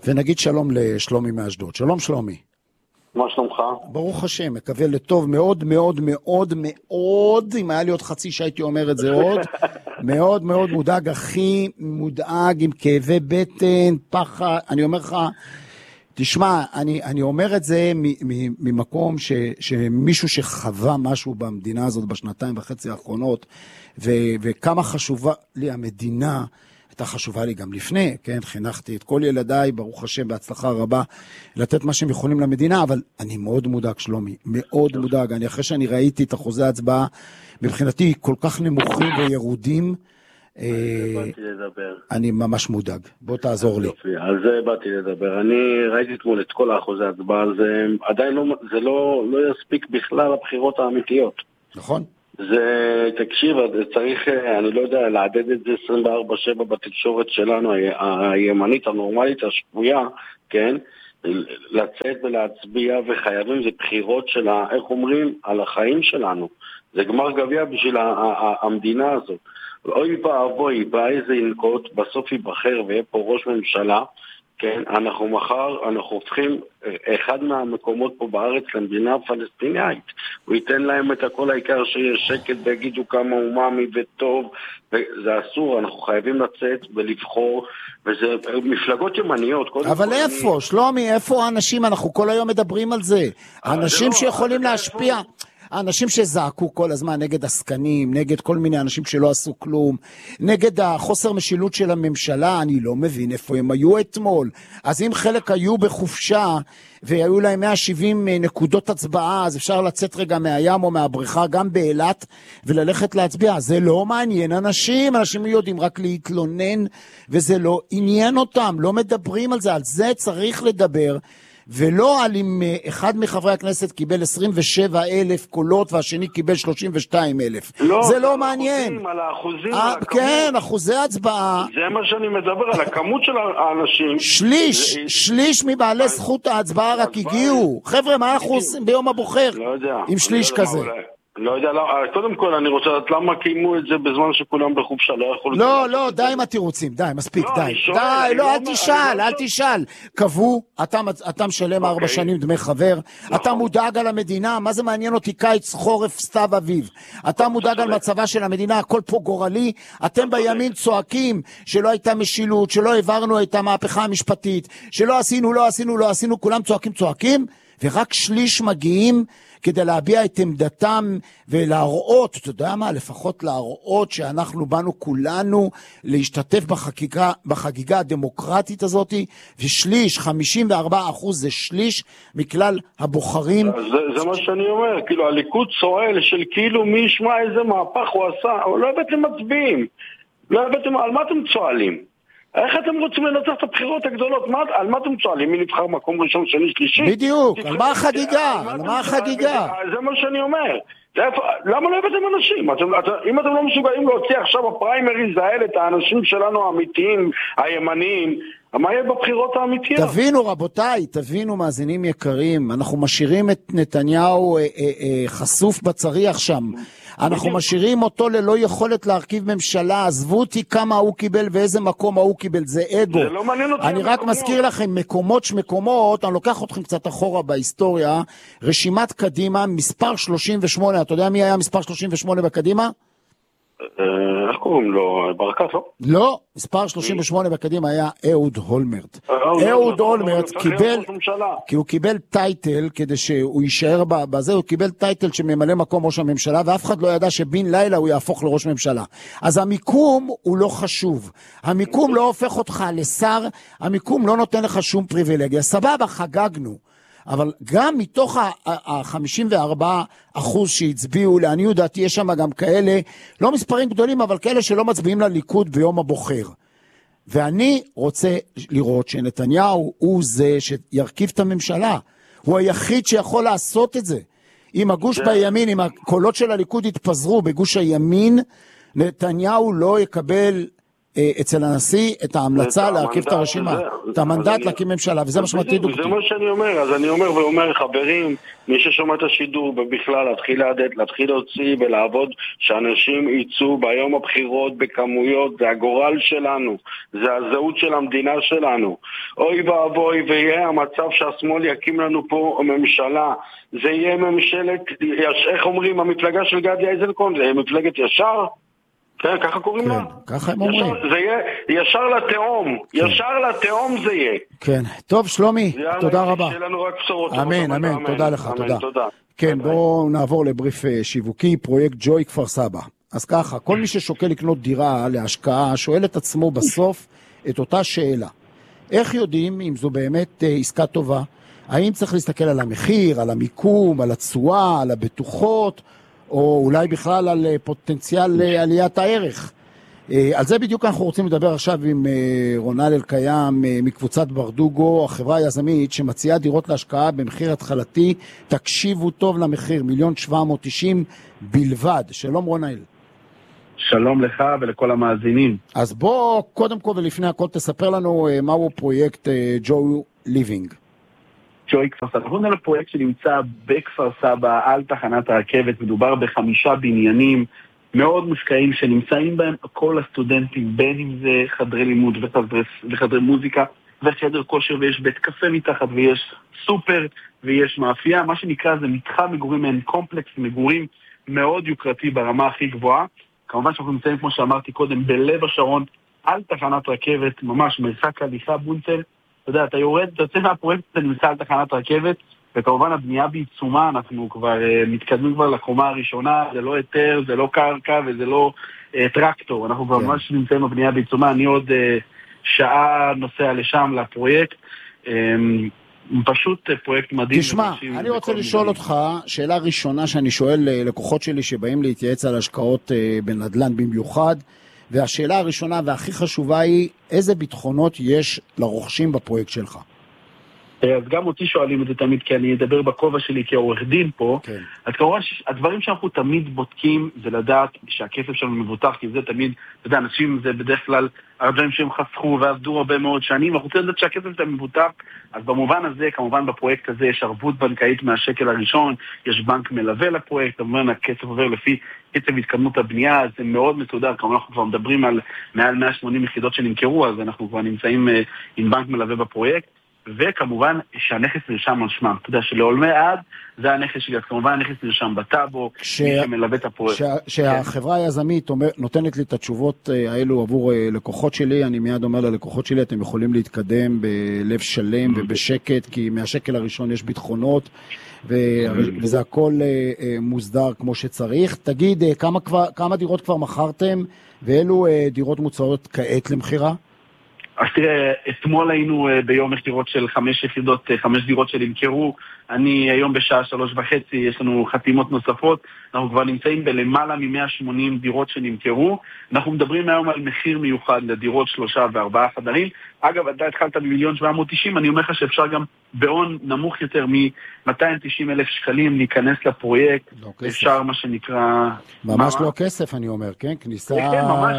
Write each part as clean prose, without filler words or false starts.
ונגיד שלום לשלומי מאשדוד. שלום שלומי. מה שלומך? ברוך השם, מקווה לטוב מאוד מאוד מאוד מאוד, אם היה לי עוד חצי שהייתי אומר את זה עוד, מאוד מאוד מודאג, הכי מודאג עם כאבי בטן, פחד, אני אומר לך, תשמע, אני אומר את זה ממקום שמישהו שחווה משהו במדינה הזאת בשנתיים וחצי האחרונות, וכמה חשובה לי המדינה, הייתה חשובה לי גם לפני, כן, חינכתי את כל ילדיי, ברוך השם, בהצלחה רבה, לתת מה שהם יכולים למדינה, אבל אני מאוד מודאג, שלומי, מאוד מודאג, אחרי שאני ראיתי את אחוזי ההצבעה, מבחינתי כל כך נמוכים וירודים, באתי לדבר. אני ממש מודאג, בוא תעזור לי. על זה באתי לדבר, אני ראיתי אתמול את כל האחוזי ההצבעה, זה עדיין זה לא יספיק בכלל הבחירות האמיתיות. נכון? זה, תקשיב, צריך, אני לא יודע, לעדד את זה 24/7 בתקשורת שלנו, הימנית, הנורמלית, השפויה, כן? לצאת ולהצביע, וחייבים, זה בחירות של, איך אומרים, על החיים שלנו. זה גמר גביע בשביל המדינה הזאת. אוי ואבוי, באיזה ינקוט, בסוף ייבחר ויהיה פה ראש ממשלה, כן, אנחנו הופכים אחד מהמקומות פה בארץ למדינה פלסטינאית. הוא ייתן להם את הכל, העיקר שיש שקט ויגידו כמה הוא מאמי וטוב, וזה אסור, אנחנו חייבים לצאת ולבחור, וזה מפלגות ימניות. אבל איפה, שלומי, איפה האנשים? אנחנו כל היום מדברים על זה. האנשים שיכולים להשפיע... האנשים שזעקו כל הזמן נגד הסקנים, נגד כל מיני אנשים שלא עשו כלום, נגד החוסר משילות של הממשלה, אני לא מבין איפה הם היו אתמול. אז אם חלק היו בחופשה, והיו להם 170 נקודות הצבעה, אז אפשר לצאת רגע מהים או מהבריכה, גם באילת, וללכת להצביע. זה לא מעניין אנשים יודעים רק להתלונן, וזה לא עניין אותם, לא מדברים על זה, על זה צריך לדבר, ולא על אם אחד מחברי הכנסת קיבל 27,000 קולות והשני קיבל 32,000. זה לא מעניין. על האחוזים, כן, אחוזי הצבעה. זה מה שאני מדבר, על הכמות של האנשים. שליש מבעלי זכות ההצבעה רק הגיעו. חבר'ה, מה אנחנו עושים ביום הבוחר? לא יודע. עם שליש כזה. לא יודע, קודם כל אני רוצה לדעת למה קיימו את זה בזמן שכולם בחופשה, לא יכולו... לא, די עם התירוצים, די, מספיק, די. לא, אל תשאל. קבעו, אתה משלם 4 שנים דמי חבר, אתה מודאג על המדינה, מה זה מעניין אותי קיץ, חורף, סתיו, אביב. אתה מודאג על מצבה של המדינה, הכל פה גורלי, אתם בימין צועקים שלא הייתה משילות, שלא העברנו את המהפכה המשפטית, שלא עשינו, כולם צועקים, ורק שליש מגיעים כדי להביע את עמדתם ולהראות, אתה יודע מה, לפחות להראות שאנחנו באנו כולנו להשתתף בחגיגה הדמוקרטית הזאת, ושליש, 54% זה שליש מכלל הבוחרים. זה מה שאני אומר, כאילו הליכוד צועל של כאילו מי ישמע איזה מהפך הוא עשה, אבל לא הבאתם מצביעים, על מה אתם צועלים? איך אתם רוצים לנצח את הבחירות הגדולות? על מה אתם צועלים? מי נבחר מקום ראשון, שני, שלישי? בדיוק, על מה החגיגה? זה מה שאני אומר. למה לא הבאתם אנשים? אם אתם לא מסוגלים להוציא עכשיו הפריימריז האלה את האנשים שלנו האמיתיים, הימניים, מה יהיה בבחירות האמיתיות? תבינו רבותיי, תבינו מאזינים יקרים, אנחנו משאירים את נתניהו חשוף בצריח שם. אנחנו משאירים אותו ללא יכולת להרכיב ממשלה, עזבו אותי כמה הוא קיבל ואיזה מקום הוא קיבל, זה אגו. זה לא מעניין אותי. אני רק מזכיר לכם, מקומות, אני לוקח אתכם קצת אחורה בהיסטוריה, רשימת קדימה, מספר 38, אתה יודע מי היה מספר 38 בקדימה? איך קוראים לו? ברקת, לא? לא, מספר 38 בקדימה היה אהוד אולמרט. אהוד אולמרט קיבל, כי הוא קיבל טייטל, כדי שהוא יישאר בזה, הוא קיבל טייטל שממלא מקום ראש הממשלה, ואף אחד לא ידע שבין לילה הוא יהפוך לראש ממשלה. אז המיקום הוא לא חשוב. המיקום לא הופך אותך לשר, המיקום לא נותן לך שום פריבילגיה. סבבה, חגגנו. אבל גם מתוך ה-54% שהצביעו, לעניות דעתי יש שם גם כאלה, לא מספרים גדולים, אבל כאלה שלא מצביעים לליכוד ביום הבוחר. ואני רוצה לראות שנתניהו הוא זה שירכיב את הממשלה. הוא היחיד שיכול לעשות את זה. אם הגוש בימין, אם הקולות של הליכוד יתפזרו בגוש הימין, נתניהו לא יקבל אצל הנשיא את ההמלצה להרכיב את הרשימה, את המנדט להקים ממשלה, וזה מה שמטריד אותי. זה מה שאני אומר, אז אני אומר ואומר, חברים, מי ששומע את השידור ובכלל להתחיל להוציא ולעבוד, שאנשים ייצאו ביום הבחירות בכמויות, זה הגורל שלנו, זה הזהות של המדינה שלנו. אוי ואבוי, ויהיה המצב שהשמאל יקים לנו פה ממשלה. זה יהיה ממשלת, איך אומרים, המפלגה של גדי איזנקוט, זה יהיה מפלגת ישר? כן, ככה קוראים לה? ככה הם אומרים. זה יהיה ישר לתהום, ישר לתהום זה יהיה. כן, טוב שלומי, תודה רבה. שיהיה לנו רק בשורות. אמן, אמן, תודה לך, תודה. כן, בואו נעבור לבריף שיווקי, פרויקט ג'וי כפר סבא. אז ככה, כל מי ששוקל לקנות דירה להשקעה, שואל את עצמו בסוף את אותה שאלה. איך יודעים אם זו באמת עסקה טובה? האם צריך להסתכל על המחיר, על המיקום, על התשואה, על הבטוחות, או אולי בכלל על פוטנציאל עליית הערך? על זה בדיוק אנחנו רוצים לדבר עכשיו עם רונל אלקיים מקבוצת ברדוגו, החברה היזמית שמציעה דירות להשקעה במחיר התחלתי. תקשיבו טוב למחיר, 1,790,000 בלבד. שלום רונל. שלום לך ולכל המאזינים. אז בוא קודם כל ולפני הכל תספר לנו מהו פרויקט ג'וי ליבינג. ג'וי כפר סבא. אנחנו נראה לפרויקט שנמצא בכפר סבא על תחנת הרכבת. מדובר ב5 בניינים מאוד מושקעים שנמצאים בהם כל הסטודנטים, בין אם זה חדרי לימוד וחדרי מוזיקה וחדר כושר, ויש בית קפה מתחת ויש סופר ויש מאפייה. מה שנקרא זה מתחם מגורים, אין קומפלקס מגורים מאוד יוקרתי ברמה הכי גבוהה. כמובן שאנחנו נמצאים, כמו שאמרתי קודם, בלב השרון, על תחנת רכבת, ממש מרחק הליכה בונצל. אתה יודע, אתה יורד, אתה יוצא מהפרויקט, אתה נמצא על תחנת רכבת, וכמובן הבנייה בעיצומה, אנחנו כבר מתקדמים כבר לקומה הראשונה, זה לא היתר, זה לא קרקע וזה לא טרקטור. אנחנו כבר ממש נמצאים בבנייה בעיצומה, אני עוד שעה נוסע לשם לפרויקט. פשוט פרויקט מדהים. תשמע, אני רוצה לשאול אותך, שאלה ראשונה שאני שואל לקוחות שלי שבאים להתייעץ על השקעות בנדל"ן במיוחד, והשאלה הראשונה והכי חשובה היא, איזה ביטחונות יש לרוכשים בפרויקט שלך? אז גם אותי שואלים את זה תמיד, כי אני אדבר בכובע שלי כעורך דין פה. כן. אז כמובן, הדברים שאנחנו תמיד בודקים זה לדעת שהכסף שלנו מבוטח, כי זה תמיד, אתה יודע, אנשים זה בדרך כלל הדברים שהם חסכו ועבדו הרבה מאוד שנים, אנחנו רוצים לדעת שהכסף שלנו מבוטח. אז במובן הזה, כמובן בפרויקט הזה יש ערבות בנקאית מהשקל הראשון, יש בנק מלווה לפרויקט, כמובן הכסף עובר לפי קצב התקדמות הבנייה, זה מאוד מסודר, כמובן אנחנו כבר מדברים על מעל 180 יחידות שנמכרו, אז אנחנו כבר נמצאים עם בנק מלווה בפרויקט. וכמובן שהנכס נרשם על שמם. אתה יודע שלעולמי עד זה הנכס שלי, אז כמובן הנכס נרשם בטאבו, מי שמלווה את הפרויקט. שהחברה היזמית נותנת לי את התשובות האלו עבור לקוחות שלי, אני מיד אומר ללקוחות שלי, אתם יכולים להתקדם בלב שלם ובשקט, כי מהשקל הראשון יש ביטחונות, וזה הכל מוסדר כמו שצריך. תגיד, כמה דירות כבר מכרתם, ואלו דירות מוצעות כעת למחירה? אז תראה, אתמול היינו ביום מכירות של 5 דירות שנמכרו. אני היום בשעה 3:30, יש לנו חתימות נוספות. אנחנו כבר נמצאים בלמעלה מ-180 דירות שנמכרו. אנחנו מדברים היום על מחיר מיוחד לדירות 3 ו4 חדרים. אגב, אתה התחלת ב1,790,000, אני אומר לך שאפשר גם בהון נמוך יותר מ-290,000 שקלים להיכנס לפרויקט. לא אפשר מה שנקרא... ממש לא כסף, אני אומר, כן? כניסה... כן, ממש...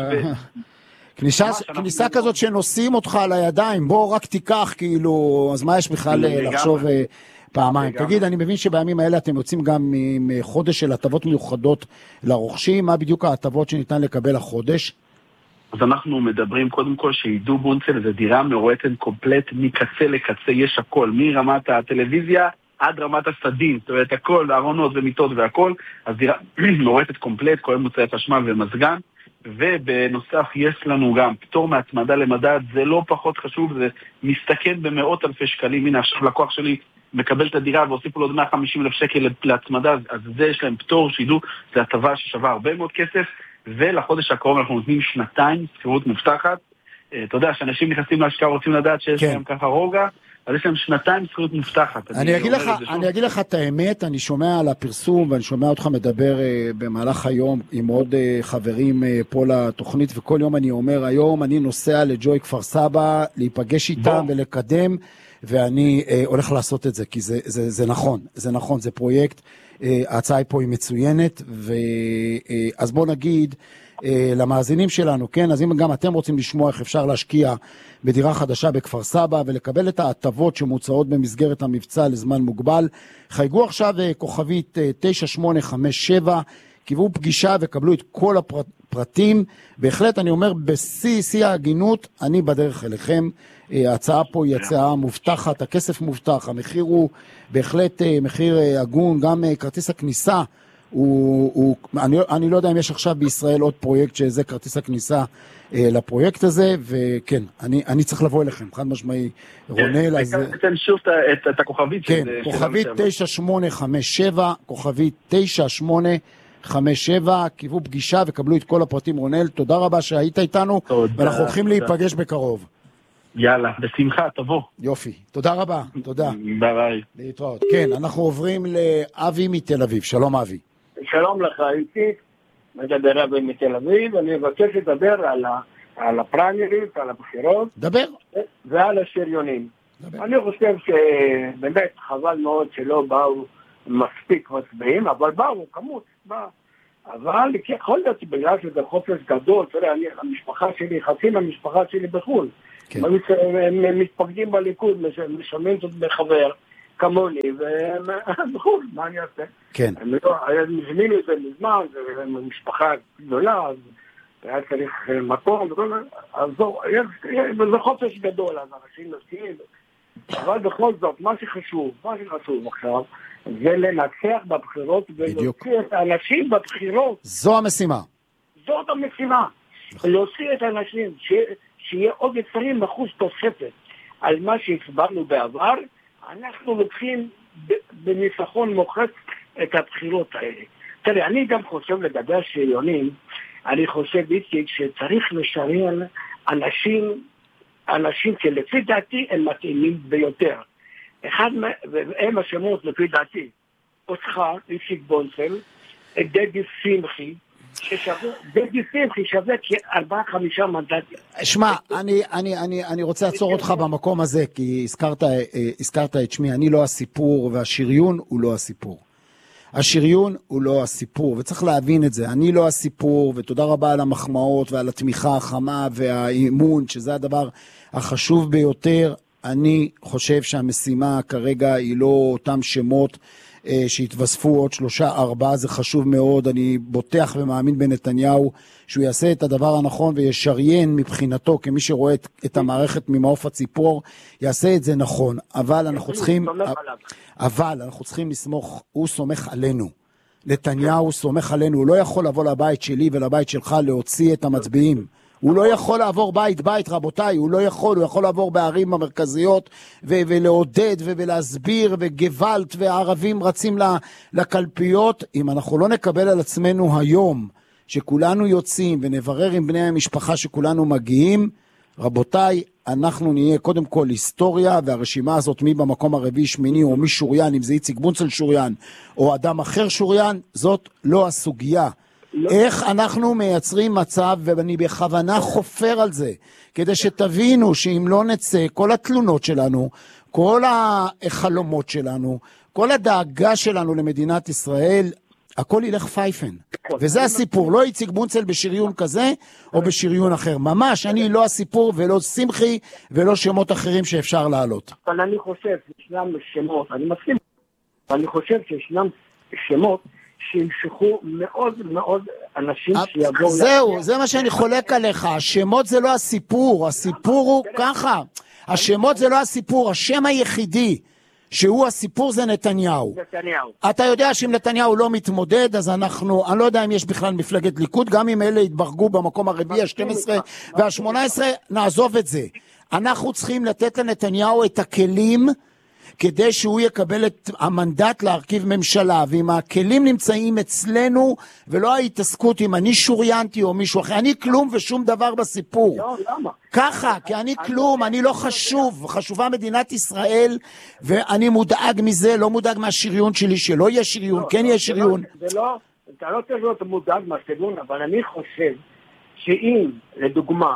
כניסה כזאת שנושאים אותך על הידיים, בוא רק תיקח, כאילו, אז מה יש בכלל לחשוב פעמיים? תגיד, אני מבין שבימים האלה אתם יוצאים גם עם חודש של הטבות מיוחדות לרוכשים, מה בדיוק ההטבות שניתן לקבל החודש? אז אנחנו מדברים קודם כל שידעו בונצל, זה דירה מרועטת קומפלט מקצה לקצה, יש הכל, מרמת הטלוויזיה עד רמת הסדין, זאת אומרת הכל, ארונות ומיטות והכל, אז דירה מרועטת קומפלט, כולל מוצאי חשמל ומזגן, ובנוסף יש לנו גם פטור מהצמדה למדד, זה לא פחות חשוב, זה מסתכן במאות אלפי שקלים. הנה עכשיו לקוח שלי מקבל את הדירה והוסיפו לו עוד 150,000 שקל להצמדה, אז זה יש להם פטור, שידעו, זה הטבה ששווה הרבה מאוד כסף, ולחודש הקרוב אנחנו נותנים 2 שכירות מובטחת. אתה יודע, שאנשים נכנסים להשקעה רוצים לדעת שיש להם ככה רוגע, אז יש להם 2 שכירות מובטחת. אני אגיד לך את האמת, אני שומע על הפרסום ואני שומע אותך מדבר במהלך היום עם עוד חברים פה לתוכנית, וכל יום אני אומר, היום אני נוסע לג'וי כפר סבא, להיפגש איתם ולקדם, ואני הולך לעשות את זה, כי זה נכון, זה נכון, זה פרויקט, ההצעה פה היא מצוינת, אז בוא נגיד, למאזינים שלנו, כן? אז אם גם אתם רוצים לשמוע איך אפשר להשקיע בדירה חדשה בכפר סבא ולקבל את ההטבות שמוצעות במסגרת המבצע לזמן מוגבל, חייגו עכשיו כוכבית 9857, קיבלו פגישה וקבלו את כל פרטים. בהחלט אני אומר, בשיא ההגינות, אני בדרך אליכם. ההצעה פה היא הצעה מובטחת, הכסף מובטח, המחיר הוא בהחלט מחיר הגון, גם כרטיס הכניסה, אני לא יודע אם יש עכשיו בישראל עוד פרויקט שזה כרטיס הכניסה לפרויקט הזה, וכן, אני צריך לבוא אליכם, חד משמעי, רונל. תן שוב את הכוכבית. כן, כוכבית 9857, כוכבית 9857, קיבלו פגישה וקבלו את כל הפרטים. רונל, תודה רבה שהיית איתנו, ואנחנו הולכים להיפגש בקרוב. יאללה, בשמחה, תבוא. יופי, תודה רבה, תודה. ביי. להתראות. כן, אנחנו עוברים לאבי מתל אביב. שלום אבי. שלום לך, איציק, מדבר אבי מתל אביב, אני מבקש לדבר על הפריימריז, על הבחירות. דבר. ועל השריונים. אני חושב שבאמת חבל מאוד שלא באו מספיק מצביעים, אבל באו, כמות, אבל יכול להיות בגלל שזה חופש גדול, תראה, המשפחה שלי, חצי מהמשפחה שלי בחו"ל. הם מתפקדים בליכוד, משלמים זאת בחבר כמוני, והם בחו"ל, מה אני אעשה? כן. הם מזמינו את זה מזמן, והם משפחה גדולה, אז היה צריך מקום, אז זה חופש גדול, אז אנשים נוסעים, אבל בכל זאת, מה שחשוב עכשיו, זה לנצח בבחירות, ולהוציא את האנשים בבחירות. זו המשימה. זאת המשימה. להוציא את האנשים, שיהיה עוד 20% תוספת על מה שהצברנו בעבר, אנחנו לוקחים בניצחון מוחץ את הבחירות האלה. תראה, אני גם חושב לגבי השריונים, אני חושב איציק שצריך לשריין אנשים שלפי דעתי הם מתאימים ביותר. אחד מהם השמות לפי דעתי, אותך, איציק בונסל, דדי שמחי, דדי שמחי שווה כ4-5 מנדטים. שמע, אני רוצה לעצור אותך במקום הזה, כי הזכרת את שמי, אני לא הסיפור, והשריון הוא לא הסיפור. השריון הוא לא הסיפור, וצריך להבין את זה. אני לא הסיפור, ותודה רבה על המחמאות ועל התמיכה החמה והאימון, שזה הדבר החשוב ביותר. אני חושב שהמשימה כרגע היא לא אותם שמות שהתווספו עוד 3-4, זה חשוב מאוד. אני בוטח ומאמין בנתניהו שהוא יעשה את הדבר הנכון וישריין מבחינתו, כמי שרואה את המערכת ממעוף הציפור, יעשה את זה נכון. אבל אנחנו צריכים לסמוך, הוא סומך עלינו. נתניהו סומך עלינו, הוא לא יכול לבוא לבית שלי ולבית שלך להוציא את המצביעים. הוא לא יכול לעבור בית, רבותיי, הוא יכול לעבור בערים המרכזיות ולעודד ולהסביר וגוואלט, והערבים רצים לקלפיות. אם אנחנו לא נקבל על עצמנו היום שכולנו יוצאים ונברר עם בני המשפחה שכולנו מגיעים, רבותיי, אנחנו נהיה קודם כל היסטוריה, והרשימה הזאת מי במקום הרביעי, שמיני, או מי שוריין, אם זה איציק בונצל שוריין, או אדם אחר שוריין, זאת לא הסוגיה. איך אנחנו מייצרים מצב, ואני בכוונה חופר על זה, כדי שתבינו שאם לא נצא, כל התלונות שלנו, כל החלומות שלנו, כל הדאגה שלנו למדינת ישראל, הכל ילך פייפן. וזה הסיפור, לא איציק בונצל בשריון כזה, או בשריון אחר. ממש, אני לא הסיפור, ולא שמחי, ולא שמות אחרים שאפשר לעלות. אבל אני חושב שישנם שמות, אני מסכים, אני חושב שישנם שמות, שימשכו מאוד מאוד אנשים שיבואו... זהו, זה מה שאני חולק עליך. השמות זה לא הסיפור, הסיפור הוא ככה. השמות זה לא הסיפור, השם היחידי שהוא הסיפור זה נתניהו. אתה יודע שאם נתניהו לא מתמודד, אז אני לא יודע אם יש בכלל מפלגת ליכוד, גם אם אלה יתברגו במקום הרביעי, ה-12 וה-18, נעזוב את זה. אנחנו צריכים לתת לנתניהו את הכלים, כדי שהוא יקבל את המנדט להרכיב ממשלה, ואם הכלים נמצאים אצלנו, ולא ההתעסקות אם אני שוריינתי או מישהו אחר, אני כלום ושום דבר בסיפור. לא, למה? ככה, כי אני כלום, אני לא חשוב, חשובה מדינת ישראל, ואני מודאג מזה, לא מודאג מהשריון שלי, שלא יהיה שריון, כן יהיה שריון. אתה לא צריך להיות מודאג מהשריון, אבל אני חושב שאם, לדוגמה,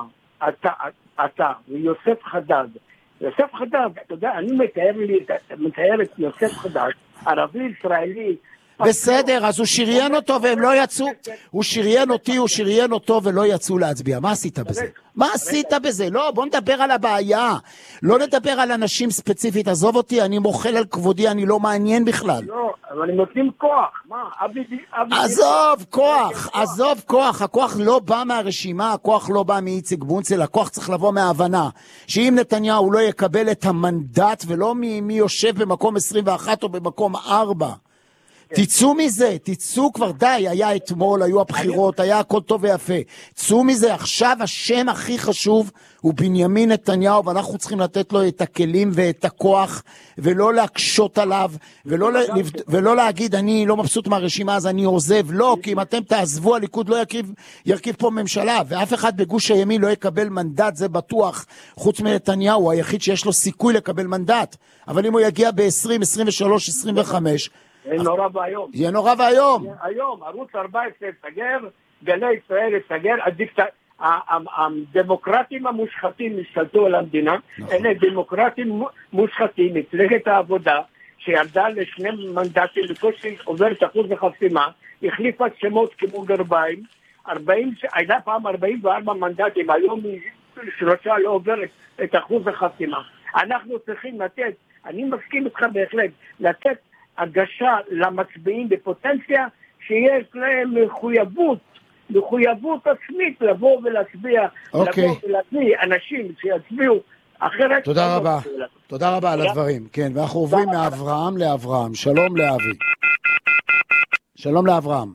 אתה ויוסף חדד, יוסף חדד, אתה יודע, אני מתאר את יוסף חדד, ערבי ישראלי, בסדר, אז הוא שריין אותו והם לא יצאו, הוא שריין אותי, הוא שריין אותו ולא יצאו להצביע. מה עשית בזה? מה עשית בזה? לא, בוא נדבר על הבעיה. לא נדבר על אנשים ספציפית. עזוב אותי, אני מוחל על כבודי, אני לא מעניין בכלל. לא, אבל הם נותנים כוח. מה? עזוב כוח, עזוב כוח. הכוח לא בא מהרשימה, הכוח לא בא מאיציק בונצל, הכוח צריך לבוא מההבנה. שאם נתניהו לא יקבל את המנדט ולא מי יושב במקום 21 או במקום 4, תצאו מזה, תצאו כבר, די, היה אתמול, היו הבחירות, היה הכל טוב ויפה. צאו מזה, עכשיו השם הכי חשוב הוא בנימין נתניהו, ואנחנו צריכים לתת לו את הכלים ואת הכוח, ולא להקשות עליו, ולא להגיד, אני לא מבסוט מהרשימה, אז אני עוזב. לא, כי אם אתם תעזבו, הליכוד לא ירכיב פה ממשלה, ואף אחד בגוש הימין לא יקבל מנדט, זה בטוח, חוץ מנתניהו, הוא היחיד שיש לו סיכוי לקבל מנדט. אבל אם הוא יגיע ב-20, 23, 25, זה נורא והיום. זה נורא והיום. היום, ערוץ 14 סגר, גלי ישראל סגר, הדמוקרטים המושחתים השתלטו על המדינה, אלה דמוקרטים מושחתים, מפלגת העבודה, שירדה לשני מנדטים, בקושי עוברת אחוז החסימה, החליפה שמות כמו גרביים, הייתה פעם 44 מנדטים, היום שלושה לא עוברת את אחוז החסימה. אנחנו צריכים לתת, אני מסכים איתך בהחלט, לתת הגשה למצביעים בפוטנציה שיש להם מחויבות עצמית לבוא ולהצביע, לבוא ולהצביע אנשים שיצביעו אחרת. תודה רבה, תודה רבה על הדברים. כן, ואנחנו עוברים מאברהם לאברהם. שלום לאבי. שלום לאברהם.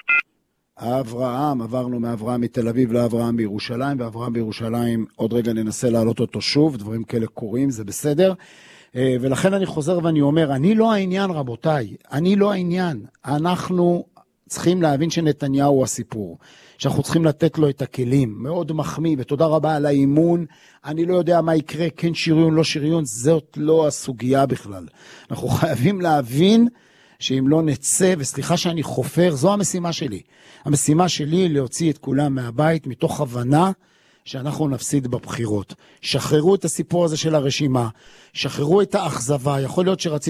עברנו מאברהם מתל אביב לאברהם בירושלים, ואברהם בירושלים עוד רגע ננסה להעלות אותו שוב, דברים כאלה קורים, זה בסדר. ולכן אני חוזר ואני אומר, אני לא העניין רבותיי, אני לא העניין. אנחנו צריכים להבין שנתניהו הוא הסיפור, שאנחנו צריכים לתת לו את הכלים, מאוד מחמיא, ותודה רבה על האימון. אני לא יודע מה יקרה, כן שריון, לא שריון, זאת לא הסוגיה בכלל. אנחנו חייבים להבין שאם לא נצא, וסליחה שאני חופר, זו המשימה שלי. המשימה שלי להוציא את כולם מהבית, מתוך הבנה שאנחנו נפסיד בבחירות. שחררו את הסיפור הזה של הרשימה, שחררו את האכזבה. יכול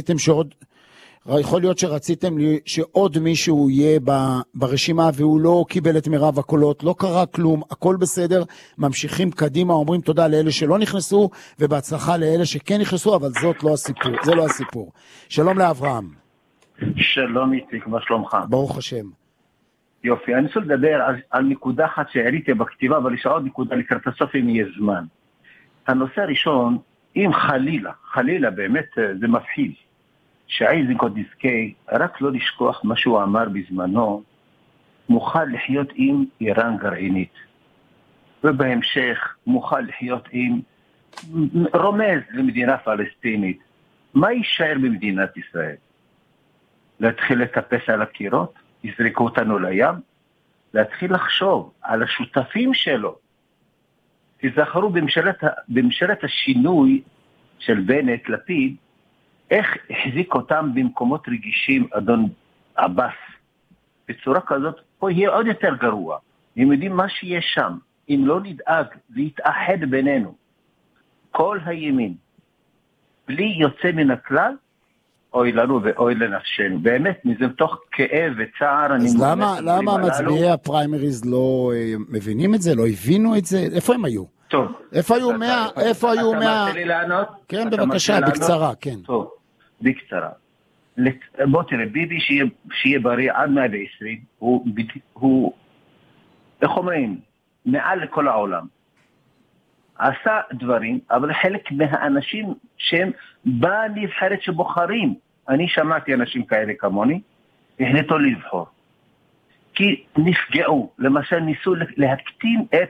להיות שרציתם שעוד מישהו יהיה ברשימה והוא לא קיבל את מרב הקולות, לא קרה כלום, הכל בסדר, ממשיכים קדימה, אומרים תודה לאלה שלא נכנסו ובהצלחה לאלה שכן נכנסו, אבל זאת לא הסיפור, זה לא הסיפור. שלום לאברהם. שלום איציק, מה שלומך? ברוך השם. יופי, אני רוצה לדבר על נקודה אחת שהעליתי בכתיבה, אבל יש עוד נקודה לקראת הסוף אם יהיה זמן. הנושא הראשון, אם חלילה באמת זה מפחיד, שאיזנקוט יזכה, רק לא לשכוח מה שהוא אמר בזמנו, מוכן לחיות עם איראן גרעינית. ובהמשך מוכן לחיות עם רומז למדינה פלסטינית. מה יישאר במדינת ישראל? להתחיל לטפס על הקירות? יזרקו אותנו לים? להתחיל לחשוב על השותפים שלו. תזכרו בממשלת השינוי של בנט, לפיד, איך החזיק אותם במקומות רגישים אדון עבאס. בצורה כזאת, פה יהיה עוד יותר גרוע. הם יודעים מה שיש שם. אם לא נדאג להתאחד בינינו, כל הימין, בלי יוצא מן הכלל, אוי לנו ואוי לנפשנו. באמת, מזה תוך כאב וצער. אז למה מצביעי הפריימריז לא מבינים את זה? לא הבינו את זה? איפה הם היו? טוב. איפה היו 100? אתה מרשה לי לענות? כן, בבקשה, בקצרה, כן. טוב, בקצרה. בוא תראה, ביבי שיהיה בריא עד 120, הוא, איך אומרים, מעל לכל העולם. עשה דברים, אבל חלק מהאנשים שהם בנבחרת שבוחרים, אני שמעתי אנשים כאלה כמוני, החליטו לבחור. כי נפגעו, למשל ניסו להקטין את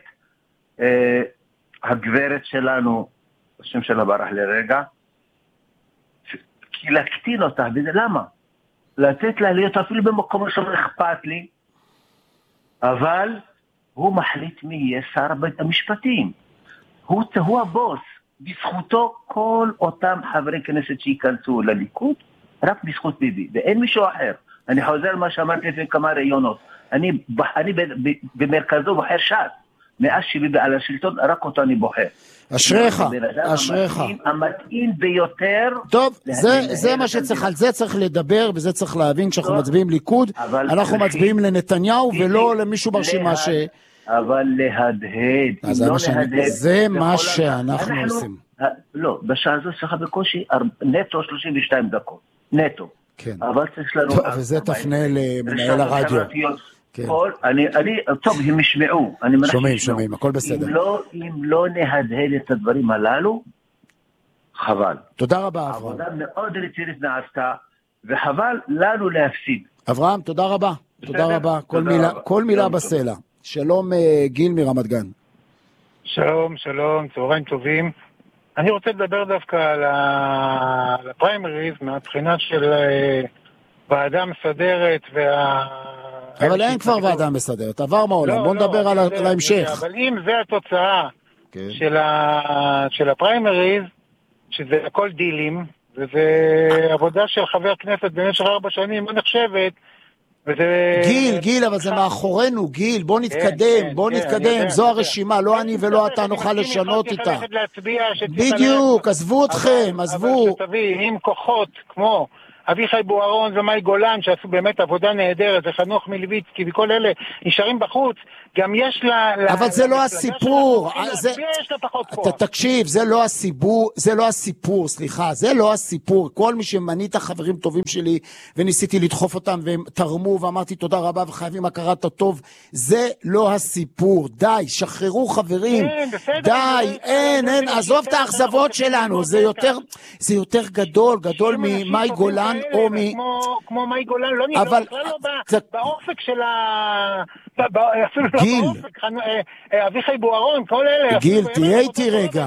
הגברת שלנו, השם שלה ברח לרגע, כי להקטין אותה, וזה למה? לתת לה להיות אפילו במקום שלא אכפת לי, אבל הוא מחליט מי יהיה שר המשפטים. הוא הבוס, בזכותו כל אותם חברי כנסת שיכנסו לליכוד, רק בזכות ביבי, ואין מישהו אחר. אני חוזר מה שאמרתי לפני כמה ראיונות, אני במרכזו בוחר ש"ס, מאז שלי על השלטון, רק אותו אני בוחר. אשריך, אשריך. המתאים ביותר. טוב, זה מה שצריך, על זה צריך לדבר, וזה צריך להבין שאנחנו מצביעים ליכוד, אנחנו מצביעים לנתניהו ולא למישהו ברשימה ש... אבל להדהד. זה מה שאנחנו עושים. לא, בשעה הזו שלך בקושי נטו 32 דקות. נטו. כן. אבל צריך לנו... וזה תפנה למנהל הרדיו. טוב, הם ישמעו. שומעים, הכל בסדר. אם לא נהדהד את הדברים הללו, חבל. תודה רבה, אברהם. עבודה מאוד רצינית נעשתה, וחבל לנו להפסיד. אברהם, תודה רבה. תודה רבה. כל מילה בסלע. שלום גיל מרמת גן. שלום, צהריים טובים. אני רוצה לדבר דווקא על הפריימריז מהבחינה של ועדה מסדרת אבל אין כבר ועדה מסדרת, עבר מעולם, בוא נדבר על ההמשך. אבל אם זה התוצאה של הפריימריז, שזה הכל דילים, וזה עבודה של חבר כנסת במשך 4 שנים, לא נחשבת, גיל, אבל זה מאחורינו, גיל, בוא נתקדם, זו הרשימה, לא אני ולא אתה נוכל לשנות איתה. בדיוק, עזבו אתכם, עזבו. אבל שתביא, עם כוחות כמו אביחי בוארון ומאי גולן, שעשו באמת עבודה נהדרת, וחנוך מלביצקי וכל אלה נשארים בחוץ, גם יש לה... אבל זה לא הסיפור. תקשיב, זה לא הסיפור. כל מי שמנית חברים טובים שלי, וניסיתי לדחוף אותם, והם תרמו, ואמרתי תודה רבה, וחייבים הכרת הטוב, זה לא הסיפור. די, שחררו חברים. די, אין, עזוב את האכזבות שלנו. זה יותר גדול ממאי גולן, או מ... כמו מאי גולן, לא נראה, לא באופק של ה... אפילו לא באופק, אביחי בוארון, כל אלה... גיל, תהיה איתי רגע,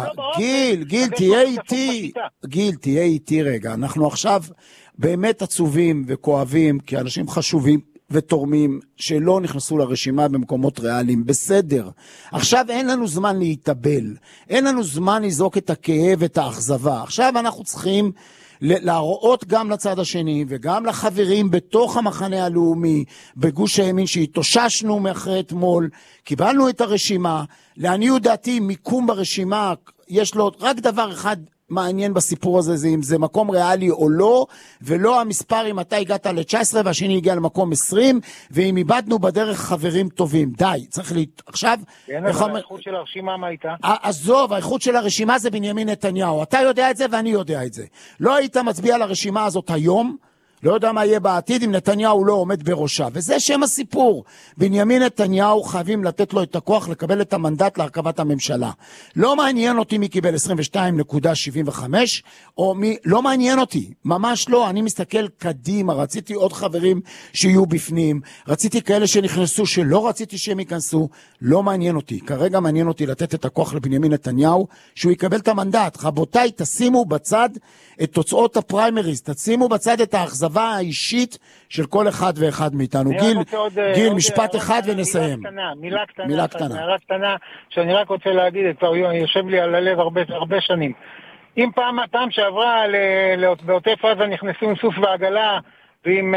גיל, תהיה איתי רגע. אנחנו עכשיו באמת עצובים וכואבים, כי אנשים חשובים ותורמים שלא נכנסו לרשימה במקומות ריאליים, בסדר. עכשיו אין לנו זמן להתאבל, אין לנו זמן לזעוק את הכאב ואת האכזבה. עכשיו אנחנו צריכים להראות גם לצד השני וגם לחברים בתוך המחנה הלאומי בגוש הימין שהתאוששנו מאחרי אתמול, קיבלנו את הרשימה. לעניות דעתי מיקום ברשימה יש לו רק דבר אחד מעניין בסיפור הזה, זה אם זה מקום ריאלי או לא, ולא המספר אם אתה הגעת ל-19 והשני הגיע למקום 20, ואם איבדנו בדרך חברים טובים. די, צריך עכשיו... האיכות של הרשימה מה הייתה? עזוב, האיכות של הרשימה זה בנימין נתניהו. אתה יודע את זה ואני יודע את זה. לא היית מצביע לרשימה הזאת היום, לא יודע מה יהיה בעתיד אם נתניהו לא עומד בראשה, וזה שם הסיפור. בנימין נתניהו חייבים לתת לו את הכוח לקבל את המנדט להרכבת הממשלה. לא מעניין אותי מי קיבל 22.75 או מי, לא מעניין אותי, ממש לא. אני מסתכל קדימה, רציתי עוד חברים שיהיו בפנים, רציתי כאלה שנכנסו שלא רציתי שהם ייכנסו, לא מעניין אותי. כרגע מעניין אותי לתת את הכוח לבנימין נתניהו שהוא יקבל את המנדט. רבותיי, תשימו בצד את תוצאות הפריימריז, תשימו בצד את האכזבה האישית של כל אחד ואחד מאיתנו. גיל, משפט אחד ונסיים. מילה קטנה. הערה קטנה שאני רק רוצה להגיד, כבר יושב לי על הלב הרבה שנים. אם פעם שעברה בעוטף עזה נכנסו עם סוס ועגלה ועם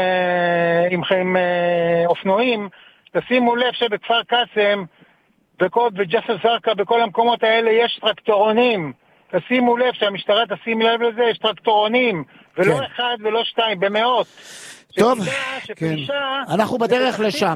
אופנועים, תשימו לב שבכפר קאסם וג'סר זרקה בכל המקומות האלה יש טרקטורונים. תשימו לב שהמשטרה תשים לב לזה, יש טרקטורונים, ולא אחד ולא 2, במאות. טוב, כן. אנחנו בדרך לשם,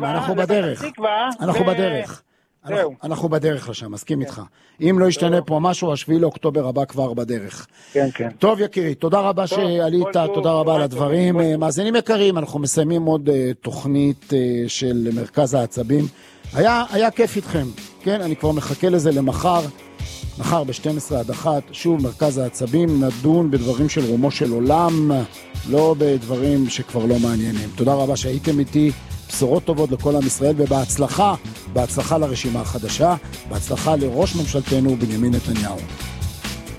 אנחנו בדרך לשם, מסכים איתך. אם לא ישתנה פה משהו, 7 לאוקטובר הבא כבר בדרך. כן. טוב יקירי, תודה רבה שעלית, תודה רבה על הדברים. מאזינים יקרים, אנחנו מסיימים עוד תוכנית של מרכז העצבים. היה כיף איתכם, כן? אני כבר מחכה לזה למחר. מחר ב-12:00, שוב מרכז העצבים, נדון בדברים של רומו של עולם, לא בדברים שכבר לא מעניינים. תודה רבה שהייתם איתי, בשורות טובות לכל עם ישראל ובהצלחה, בהצלחה לרשימה החדשה, בהצלחה לראש ממשלתנו בנימין נתניהו.